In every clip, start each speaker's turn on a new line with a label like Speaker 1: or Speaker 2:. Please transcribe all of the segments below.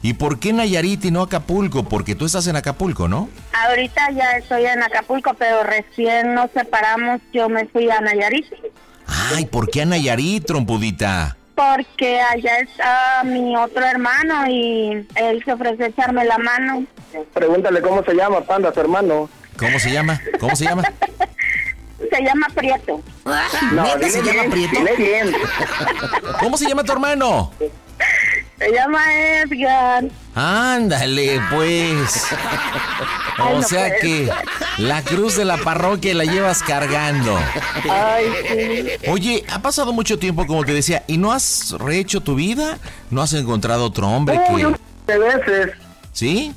Speaker 1: ¿Y por qué Nayarit y no Acapulco? Porque tú estás en Acapulco, ¿no?
Speaker 2: Ahorita ya estoy en Acapulco, pero recién nos separamos, yo me fui a Nayarit.
Speaker 1: Ay, ¿por qué a Nayarit, trompudita?
Speaker 2: Porque allá está mi otro hermano y él se ofreció a echarme la mano.
Speaker 3: Pregúntale cómo se llama, Panda, tu hermano.
Speaker 1: ¿Cómo se llama? ¿Cómo se llama?
Speaker 2: Se llama Prieto.
Speaker 3: No,
Speaker 1: ¿Neta
Speaker 3: dile
Speaker 1: se llama
Speaker 3: bien,
Speaker 1: Prieto?
Speaker 3: dile bien.
Speaker 1: ¿Cómo se llama tu hermano?
Speaker 2: Se llama Edgar.
Speaker 1: Ándale, pues.
Speaker 2: Ay,
Speaker 1: O
Speaker 2: no
Speaker 1: sea
Speaker 2: puede
Speaker 1: que
Speaker 2: ser.
Speaker 1: la cruz de la parroquia la llevas cargando.
Speaker 2: Ay, sí.
Speaker 1: Oye, ha pasado mucho tiempo, como te decía, ¿y no has rehecho tu vida? ¿No has encontrado otro hombre
Speaker 3: Uy,
Speaker 1: que...?
Speaker 3: de veces.
Speaker 1: ¿Sí?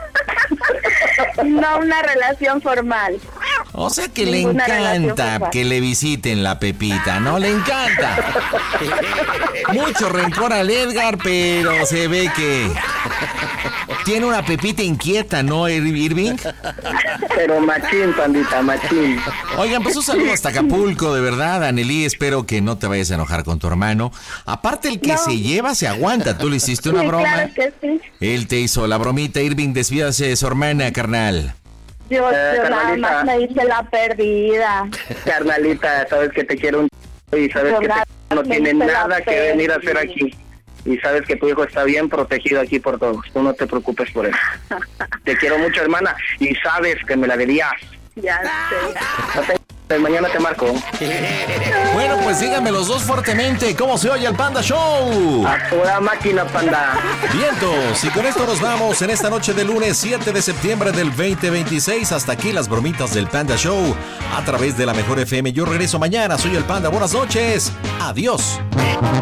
Speaker 2: No una relación formal.
Speaker 1: O sea que le
Speaker 2: Ninguna relación
Speaker 1: encanta
Speaker 2: sexual.
Speaker 1: que le visiten la Pepita, ¿no? Le encanta. Mucho rencor al Edgar, pero se ve que tiene una Pepita inquieta, ¿no, Irving?
Speaker 3: Pero machín, Pandita, machín.
Speaker 1: Oigan, pues un saludo hasta Acapulco, de verdad, Anneli, espero que no te vayas a enojar con tu hermano. Aparte, el que
Speaker 2: No.
Speaker 1: se lleva se aguanta, tú le hiciste una
Speaker 2: Sí,
Speaker 1: broma.
Speaker 2: claro que sí.
Speaker 1: Él te hizo la bromita, Irving, despídase de su hermana, carnal.
Speaker 2: Yo nada
Speaker 3: carnalita.
Speaker 2: más me hice la perdida.
Speaker 3: Carnalita, sabes que te quiero un y sabes que no tiene nada que venir a hacer aquí. Y sabes que tu hijo está bien protegido aquí por todos. Tú no te preocupes por eso. Te quiero mucho, hermana, y sabes que me la debías.
Speaker 2: Ya sé.
Speaker 3: No te- Mañana te marco.
Speaker 1: Bueno, pues díganme los dos fuertemente, ¿cómo se oye el Panda Show?
Speaker 3: A toda máquina, Panda.
Speaker 1: Vientos, y con esto nos vamos en esta noche de lunes 7 de septiembre del 2026. Hasta aquí las bromitas del Panda Show a través de la Mejor FM. Yo regreso mañana, soy el Panda. Buenas noches, adiós.